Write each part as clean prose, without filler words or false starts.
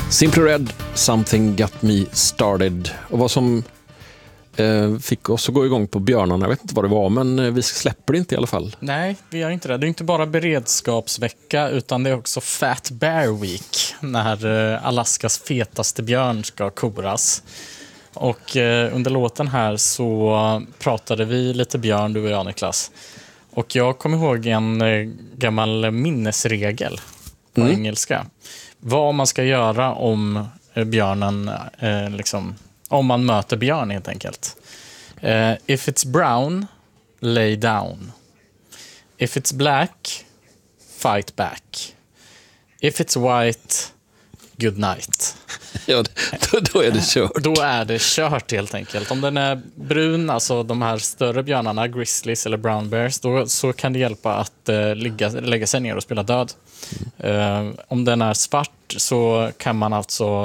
Simply Red, Something Got Me Started. Och vad som fick oss att gå igång på björnarna, jag vet inte vad det var, men vi släpper det inte i alla fall. Nej, vi gör inte det. Det är inte bara beredskapsvecka, utan det är också Fat Bear Week, när Alaskas fetaste björn ska koras. Och under låten här så pratade vi lite björn, du och jag, Niklas. Och jag kommer ihåg en gammal minnesregel på engelska. Vad man ska göra om björnen, om man möter björn helt enkelt. If it's brown, lay down. If it's black, fight back. If it's white, good night. Ja, då är det kört. Då är det kört helt enkelt. Om den är brun, alltså de här större björnarna, grizzlies eller brown bears, då så kan det hjälpa att lägga sig ner och spela död. Om den är svart så kan man alltså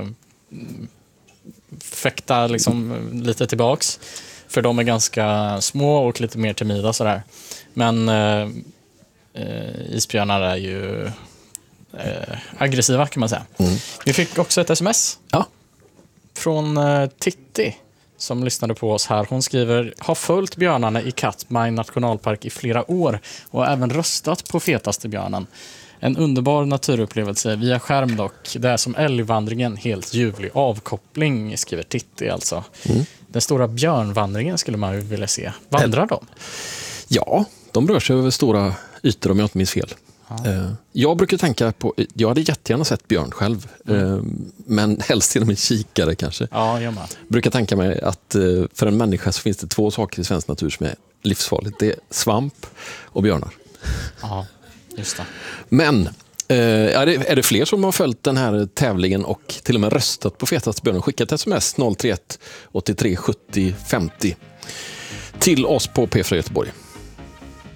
fäkta lite tillbaks, för de är ganska små och lite mer timida sådär. Men isbjörnar är ju aggressiva, kan man säga. Vi fick också ett sms från Titti som lyssnade på oss här. Hon skriver: har följt björnarna i Katmai nationalpark i flera år och även röstat på fetaste björnen. En underbar naturupplevelse via skärm dock. Det är som älgvandringen, helt ljuvlig avkoppling, skriver Titti alltså. Den stora björnvandringen skulle man ju vilja se. Vandrar de? Ja, de rör sig över stora ytor om jag inte minns fel. Jag brukar tänka på, jag hade jättegärna sett björn själv, men helst genom en kikare kanske. Ja, jag med. Brukar tänka mig att för en människa så finns det två saker i svensk natur som är livsfarligt. Det är svamp och björnar. Ja, just det. Men är det fler som har följt den här tävlingen och till och med röstat på fetast björn? Skicka ett sms 031 83 70 50 till oss på P4 Göteborg.